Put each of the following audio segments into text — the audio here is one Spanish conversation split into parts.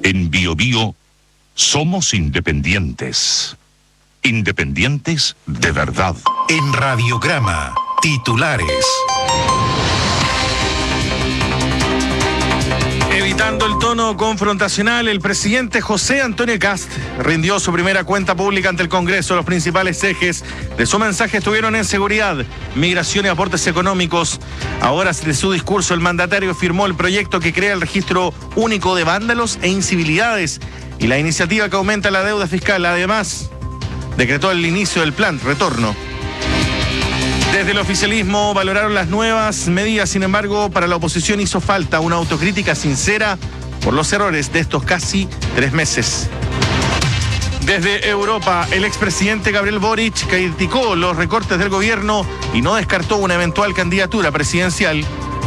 En BioBio somos independientes. Independientes de verdad. En Radiograma, titulares. Evitando el tono confrontacional, el presidente José Antonio Kast rindió su primera cuenta pública ante el Congreso. Los principales ejes de su mensaje estuvieron en seguridad, migración y aportes económicos. A horas de su discurso, el mandatario firmó el proyecto que crea el registro único de vándalos e incivilidades y la iniciativa que aumenta la deuda fiscal. Además, decretó el inicio del plan retorno. Desde el oficialismo valoraron las nuevas medidas, sin embargo, para la oposición hizo falta una autocrítica sincera por los errores de estos casi 3 meses. Desde Europa, el expresidente Gabriel Boric criticó los recortes del gobierno y no descartó una eventual candidatura presidencial.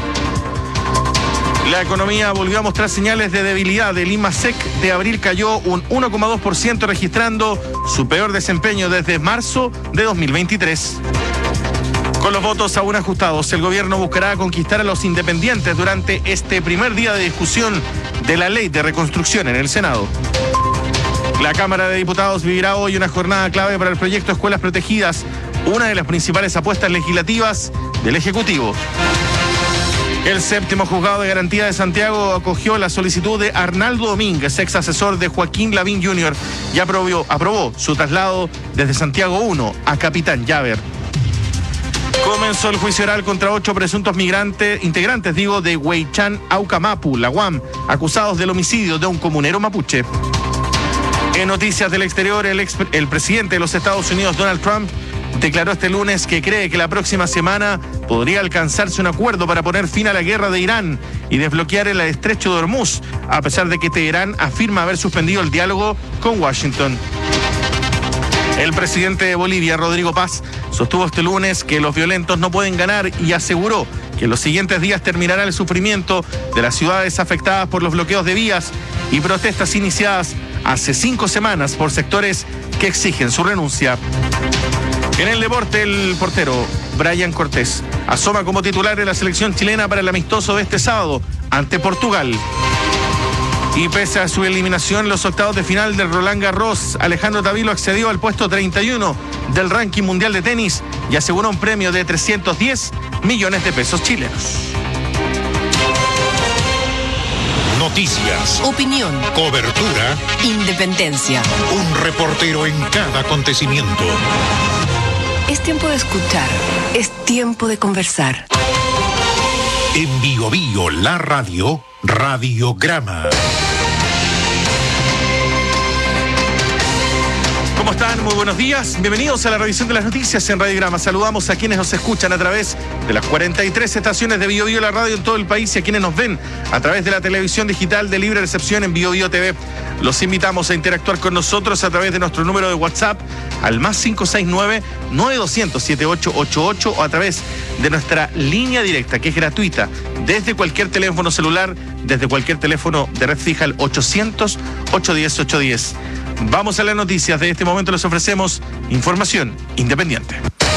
La economía volvió a mostrar señales de debilidad. El IMASEC de abril cayó un 1,2%, registrando su peor desempeño desde marzo de 2023. Con los votos aún ajustados, el gobierno buscará conquistar a los independientes durante este primer día de discusión de la ley de reconstrucción en el Senado. La Cámara de Diputados vivirá hoy una jornada clave para el proyecto Escuelas Protegidas, una de las principales apuestas legislativas del Ejecutivo. El séptimo juzgado de garantía de Santiago acogió la solicitud de Arnaldo Domínguez, ex asesor de Joaquín Lavín Jr., y aprobó su traslado desde Santiago 1 a Capitán Llaver. Comenzó el juicio oral contra 8 presuntos integrantes de Huaychán Aucamapu, la UAM, acusados del homicidio de un comunero mapuche. En noticias del exterior, el presidente de los Estados Unidos, Donald Trump, declaró este lunes que cree que la próxima semana podría alcanzarse un acuerdo para poner fin a la guerra de Irán y desbloquear el estrecho de Hormuz, a pesar de que Teherán afirma haber suspendido el diálogo con Washington. El presidente de Bolivia, Rodrigo Paz, sostuvo este lunes que los violentos no pueden ganar y aseguró que en los siguientes días terminará el sufrimiento de las ciudades afectadas por los bloqueos de vías y protestas iniciadas hace 5 semanas por sectores que exigen su renuncia. En el deporte, el portero Brian Cortés asoma como titular en la selección chilena para el amistoso de este sábado ante Portugal. Y pese a su eliminación en los octavos de final del Roland Garros, Alejandro Tavilo accedió al puesto 31 del ranking mundial de tenis y aseguró un premio de 310 millones de pesos chilenos. Noticias, opinión, cobertura, independencia. Un reportero en cada acontecimiento. Es tiempo de escuchar, es tiempo de conversar. En BioBio, la radio, Radiograma. ¿Cómo están? Muy buenos días. Bienvenidos a la revisión de las noticias en Radiograma. Saludamos a quienes nos escuchan a través de las 43 estaciones de BioBio, la radio en todo el país, y a quienes nos ven a través de la televisión digital de libre recepción en BioBio TV. Los invitamos a interactuar con nosotros a través de nuestro número de WhatsApp al +569 9200 7888 o a través de nuestra línea directa, que es gratuita, desde cualquier teléfono celular, desde cualquier teléfono de red fija, al 800 810 810. Vamos a las noticias. De este momento les ofrecemos información independiente.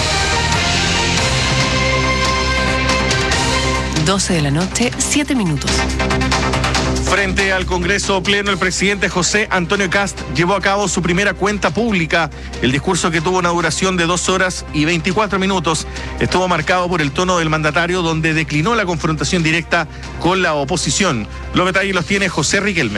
12 de la noche, 7 minutos. Frente al Congreso Pleno, el presidente José Antonio Kast llevó a cabo su primera cuenta pública. El discurso, que tuvo una duración de 2 horas y 24 minutos, estuvo marcado por el tono del mandatario, donde declinó la confrontación directa con la oposición. Los detalles los tiene José Riquelme.